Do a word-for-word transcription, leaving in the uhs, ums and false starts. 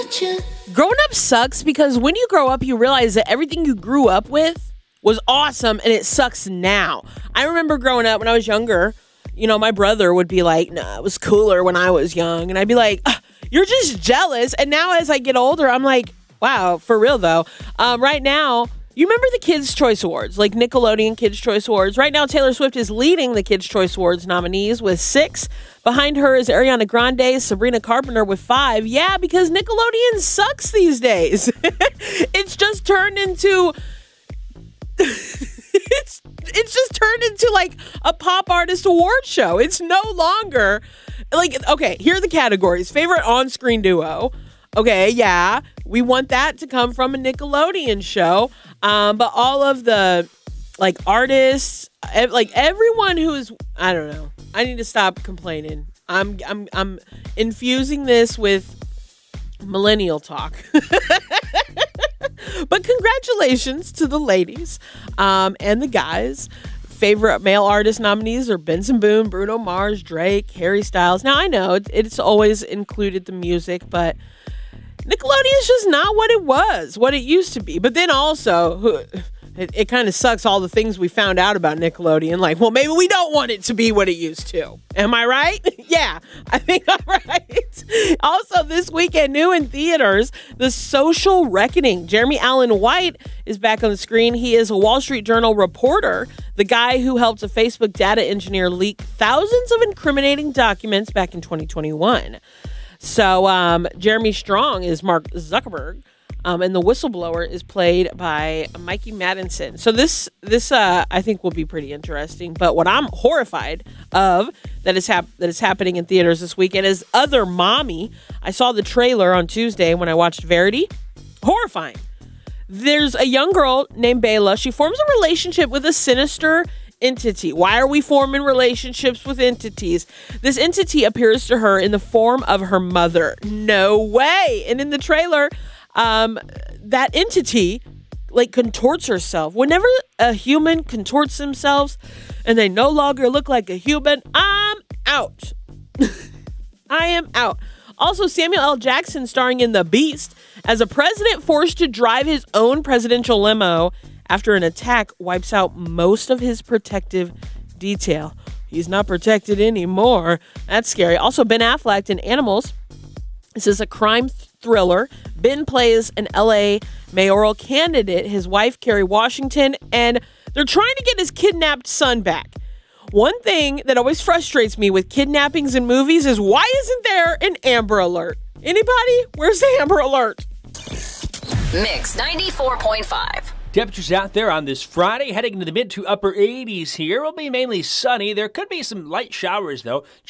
Growing up sucks because when you grow up, you realize that everything you grew up with was awesome and it sucks now. I remember growing up when I was younger, you know, my brother would be like, nah, it was cooler when I was young. And I'd be like, ah, you're just jealous. And now as I get older, I'm like, wow, for real though. Um, right now, you remember the Kids' Choice Awards, like Nickelodeon Kids' Choice Awards. Right now, Taylor Swift is leading the Kids' Choice Awards nominees with six. Behind her is Ariana Grande, Sabrina Carpenter with five. Yeah, because Nickelodeon sucks these days. It's just turned into... it's it's just turned into like a pop artist award show. It's no longer... like, okay, here are the categories. Favorite on-screen duo. Okay, yeah, we want that to come from a Nickelodeon show. Um, but all of the, like, artists, ev- like, everyone who's, I don't know. I need to stop complaining. I'm, I'm, I'm infusing this with millennial talk. But congratulations to the ladies um, and the guys. Favorite male artist nominees are Benson Boone, Bruno Mars, Drake, Harry Styles. Now, I know it, it's always included the music, but Nickelodeon is just not what it was, what it used to be. But then also, it, it kind of sucks all the things we found out about Nickelodeon. Like, well, maybe we don't want it to be what it used to. Am I right? Yeah, I think I'm right. Also, this weekend, new in theaters, The Social Reckoning. Jeremy Allen White is back on the screen. He is a Wall Street Journal reporter, the guy who helped a Facebook data engineer leak thousands of incriminating documents back in twenty twenty-one. So um, Jeremy Strong is Mark Zuckerberg, um, and the whistleblower is played by Mikey Madison. So this, this uh, I think will be pretty interesting. But what I'm horrified of that is hap- that is happening in theaters this weekend is Other Mommy. I saw the trailer on Tuesday when I watched Verity. Horrifying. There's a young girl named Bela. She forms a relationship with a sinister entity. Why are we forming relationships with entities? This entity appears to her in the form of her mother. No way. And in the trailer, um, that entity like contorts herself. Whenever a human contorts themselves and they no longer look like a human, I'm out. I am out. Also, Samuel L. Jackson starring in The Beast as a president forced to drive his own presidential limo after an attack wipes out most of his protective detail. He's not protected anymore. That's scary. Also, Ben Affleck in Animals. This is a crime thriller. Ben plays an L A mayoral candidate, his wife, Kerry Washington, and they're trying to get his kidnapped son back. One thing that always frustrates me with kidnappings in movies is why isn't there an Amber Alert? Anybody? Where's the Amber Alert? Mix ninety-four point five. Temperatures out there on this Friday, heading into the mid to upper eighties here. Will be mainly sunny. There could be some light showers, though.